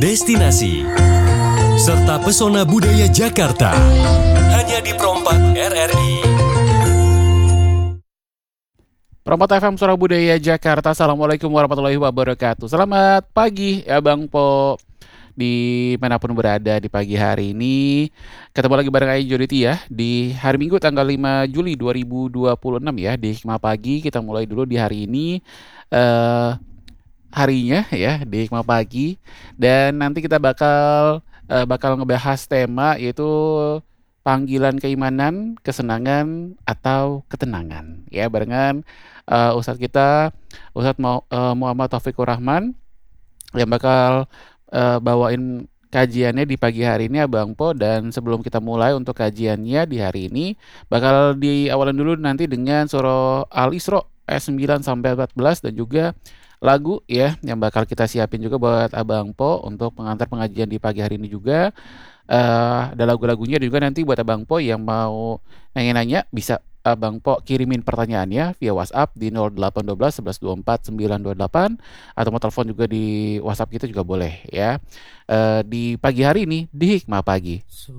destinasi, serta pesona budaya Jakarta. Hanya di Perompak RRI. Perompak FM Suara Budaya Jakarta. Assalamualaikum warahmatullahi wabarakatuh. Selamat pagi ya Bang Po. Dimanapun berada di pagi hari ini, ketemu lagi bareng Ayu Joditi ya di hari Minggu tanggal 5 Juli 2026 ya di Hikmah Pagi. Kita mulai dulu di hari ini eh harinya ya di Hikmah Pagi, dan nanti kita bakal ngebahas tema yaitu panggilan keimanan, kesenangan atau ketenangan ya barengan Ustadz kita Muhammad Taufikur Rahman yang bakal bawain kajiannya di pagi hari ini Abang Po. Dan sebelum kita mulai untuk kajiannya di hari ini, bakal diawalan dulu nanti dengan surah Al-Isra ayat 9 sampai 14 dan juga lagu ya yang bakal kita siapin juga buat Abang Po untuk pengantar pengajian di pagi hari ini juga. Ada lagu-lagunya dan juga nanti buat Abang Po yang mau nanya-nanya bisa Abang Po kirimin pertanyaannya via WhatsApp di 0812 11 24 928 atau mau telepon juga di WhatsApp kita juga boleh ya. Di pagi hari ini di Hikmah Pagi.